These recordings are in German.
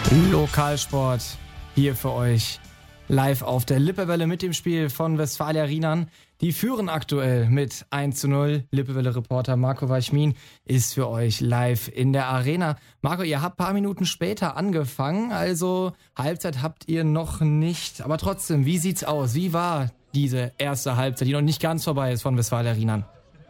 Lokalsport hier für euch live auf der Lippewelle mit dem Spiel von Westfalia Rienan. Die führen aktuell mit 1:0. Lippewelle-Reporter Marco Weichmin ist für euch live in der Arena. Marco, ihr habt ein paar Minuten später angefangen, also Halbzeit habt ihr noch nicht. Aber trotzdem, wie sieht's aus? Wie war diese erste Halbzeit, die noch nicht ganz vorbei ist von Westfalia Rienan?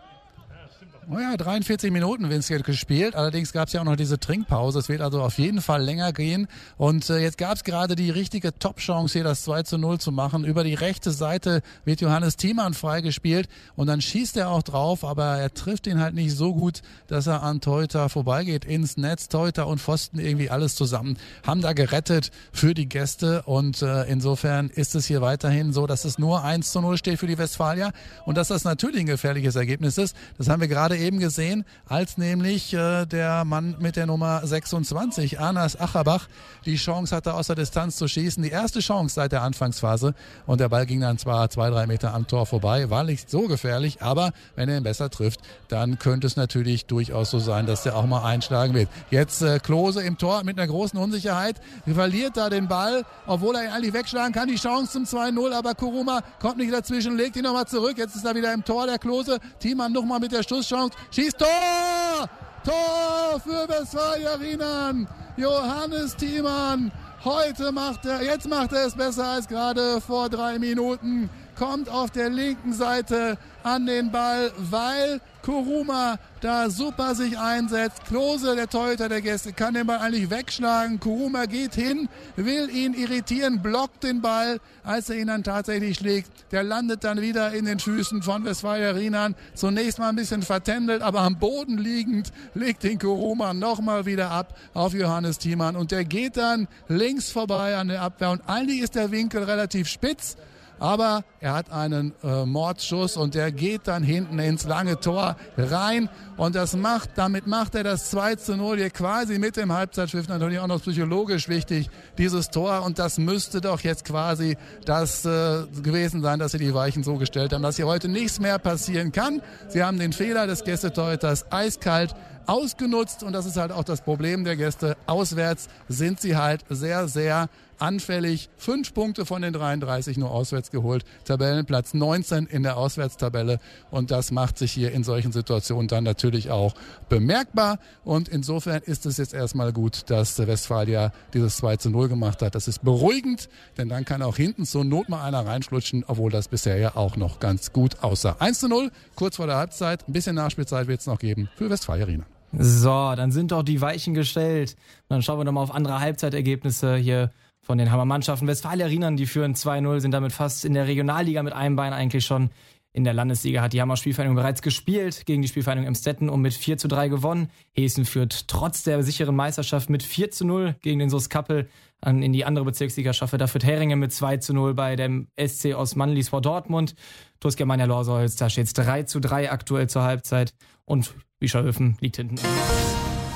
Oh ja, 43 Minuten wird gespielt. Allerdings gab es ja auch noch diese Trinkpause. Es wird also auf jeden Fall länger gehen. Und jetzt gab es gerade die richtige Top-Chance, hier das 2:0 zu machen. Über die rechte Seite wird Johannes Thiemann freigespielt. Und dann schießt er auch drauf, aber er trifft ihn halt nicht so gut, dass er an Teuter vorbeigeht ins Netz. Teuter und Pfosten irgendwie alles zusammen haben da gerettet für die Gäste. Und insofern ist es hier weiterhin so, dass es nur 1:0 steht für die Westfalia. Und dass das natürlich ein gefährliches Ergebnis ist. Das haben wir gerade eben gesehen, als nämlich der Mann mit der Nummer 26, Anas Achabach, die Chance hatte, aus der Distanz zu schießen. Die erste Chance seit der Anfangsphase. Und der Ball ging dann zwar 2-3 Meter am Tor vorbei, war nicht so gefährlich, aber wenn er ihn besser trifft, dann könnte es natürlich durchaus so sein, dass der auch mal einschlagen wird. Jetzt Klose im Tor mit einer großen Unsicherheit, verliert da den Ball, obwohl er ihn eigentlich wegschlagen kann. Die Chance zum 2:0, aber Kuruma kommt nicht dazwischen, legt ihn nochmal zurück. Jetzt ist er wieder im Tor, der Klose. Thiemann nochmal mit der Schusschance. Schießt Tor! Tor für Westfalia Rienan! Johannes Thiemann! Jetzt macht er es besser als gerade vor 3 Minuten. Kommt auf der linken Seite an den Ball, weil Kuruma da super sich einsetzt. Klose, der Torhüter der Gäste, kann den Ball eigentlich wegschlagen. Kuruma geht hin, will ihn irritieren, blockt den Ball, als er ihn dann tatsächlich schlägt. Der landet dann wieder in den Füßen von Westfalia Rienan. Zunächst mal ein bisschen vertändelt, aber am Boden liegend legt den Kuruma nochmal wieder ab auf Johannes Thiemann. Und der geht dann links vorbei an der Abwehr. Und eigentlich ist der Winkel relativ spitz. Aber er hat einen Mordschuss und der geht dann hinten ins lange Tor rein. Und damit macht er das 2:0 hier quasi mit dem Halbzeitpfiff. Natürlich auch noch psychologisch wichtig, dieses Tor. Und das müsste doch jetzt quasi das gewesen sein, dass sie die Weichen so gestellt haben, dass hier heute nichts mehr passieren kann. Sie haben den Fehler des Gästetorhüters eiskalt ausgenutzt. Und das ist halt auch das Problem der Gäste. Auswärts sind sie halt sehr, sehr anfällig. 5 Punkte von den 33 nur auswärts geholt. Tabellenplatz 19 in der Auswärtstabelle. Und das macht sich hier in solchen Situationen dann natürlich auch bemerkbar. Und insofern ist es jetzt erstmal gut, dass Westfalia dieses 2:0 gemacht hat. Das ist beruhigend, denn dann kann auch hinten zur Not mal einer reinschlutschen, obwohl das bisher ja auch noch ganz gut aussah. 1:0, kurz vor der Halbzeit. Ein bisschen Nachspielzeit wird es noch geben für Westfalia Rienan. So, dann sind doch die Weichen gestellt. Und dann schauen wir nochmal auf andere Halbzeitergebnisse hier von den Hammermannschaften. Westfalia Rienan, die führen 2:0, sind damit fast in der Regionalliga mit einem Bein eigentlich schon. In der Landesliga hat die Hammer Spielvereinigung bereits gespielt gegen die Spielvereinigung Emstetten und mit 4:3 gewonnen. Hessen führt trotz der sicheren Meisterschaft mit 4:0 gegen den SuS Kappel in die andere Bezirksliga schaffe. Da führt Heringen mit 2:0 bei dem SC Osmanlis vor Dortmund. TuS Germania Lorsolz, da steht es 3:3 aktuell zur Halbzeit. Und Bischofshofen liegt hinten.